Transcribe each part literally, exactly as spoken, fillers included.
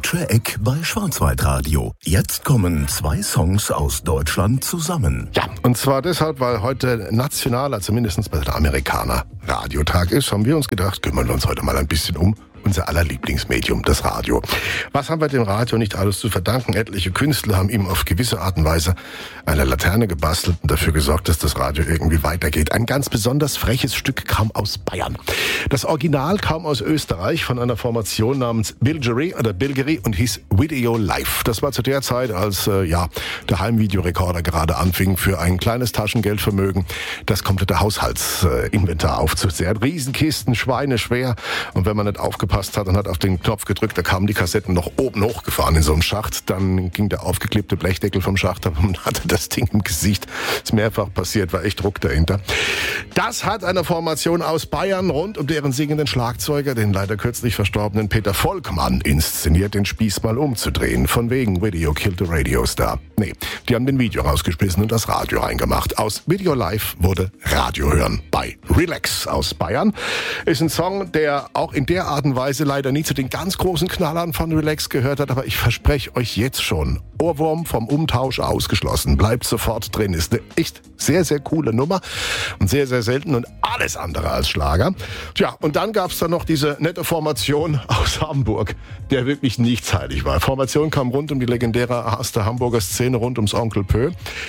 Deutsche Eck bei Schwarzwaldradio. Jetzt kommen zwei Songs aus Deutschland zusammen. Ja, und zwar deshalb, weil heute nationaler, zumindest bei den Amerikaner, Radiotag ist, haben wir uns gedacht, kümmern wir uns heute mal ein bisschen um unser aller Lieblingsmedium, das Radio. Was haben wir dem Radio nicht alles zu verdanken? Etliche Künstler haben ihm auf gewisse Art und Weise eine Laterne gebastelt und dafür gesorgt, dass das Radio irgendwie weitergeht. Ein ganz besonders freches Stück kam aus Bayern. Das Original kam aus Österreich von einer Formation namens Bilgery oder Bilgery und hieß Video Live. Das war zu der Zeit, als äh, ja der Heimvideorekorder gerade anfing, für ein kleines Taschengeldvermögen das komplette Haushaltsinventar aufzuzehren. Riesenkisten, Schweine schwer, und wenn man nicht aufgepasst hat und hat auf den Knopf gedrückt, da kamen die Kassetten noch oben hochgefahren in so einem Schacht. Dann ging der aufgeklebte Blechdeckel vom Schacht ab und hatte das Ding im Gesicht. Ist mehrfach passiert, war echt Druck dahinter. Das hat eine Formation aus Bayern rund um deren singenden Schlagzeuger, den leider kürzlich verstorbenen Peter Volkmann, inszeniert, den Spieß mal umzudrehen. Von wegen Video killed the Radio Star. Nee, die haben den Video rausgeschmissen und das Radio reingemacht. Aus Video Live wurde Radio hören bei Relax aus Bayern. Ist ein Song, der auch in der Art und Weise leider nie zu den ganz großen Knallern von Relax gehört hat, aber ich verspreche euch jetzt schon, Ohrwurm vom Umtausch ausgeschlossen. Bleibt sofort drin. Ist eine echt sehr, sehr coole Nummer und sehr, sehr selten und alles andere als Schlager. Tja, und dann gab's da noch diese nette Formation aus Hamburg, der wirklich nichts heilig war. Formation kam rund um die legendäre erste Hamburger Szene, rund ums Onkel Pö.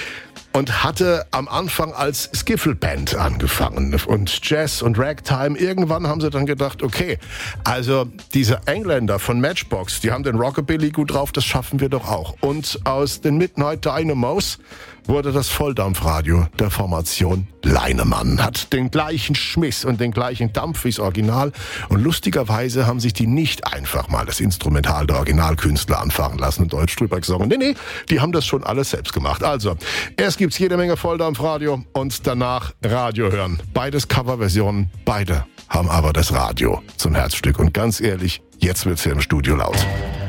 Und hatte am Anfang als Skiffle-Band angefangen und Jazz und Ragtime. Irgendwann haben sie dann gedacht, okay, also diese Engländer von Matchbox, die haben den Rockabilly gut drauf, das schaffen wir doch auch. Und aus den Midnight Dynamos wurde das Volldampfradio der Formation Leinemann. Hat den gleichen Schmiss und den gleichen Dampf wie das Original. Und lustigerweise haben sich die nicht einfach mal das Instrumental der Originalkünstler anfahren lassen und Deutsch drüber gesungen. Nee, nee, die haben das schon alles selbst gemacht. Also, erst gibt's jede Menge Volldampfradio und danach Radio hören. Beides Coverversionen, beide haben aber das Radio zum Herzstück. Und ganz ehrlich, jetzt wird's hier im Studio laut.